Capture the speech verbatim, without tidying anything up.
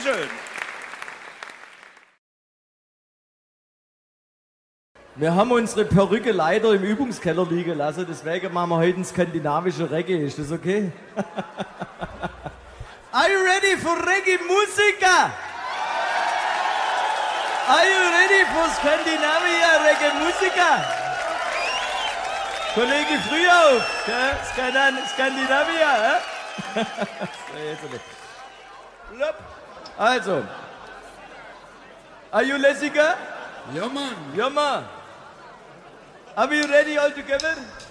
Dankeschön. Wir haben unsere Perücke leider im Übungskeller liegen lassen, deswegen machen wir heute ein skandinavische Reggae. Ist das okay? Are you ready for Reggae Musiker? Are you ready for Scandinavia Reggae Musiker? Kollege Frühauf, gell? Skandinavia, hä? Also, are you Lessiger? Ja, Mann. Ja, Mann. Are we ready all together?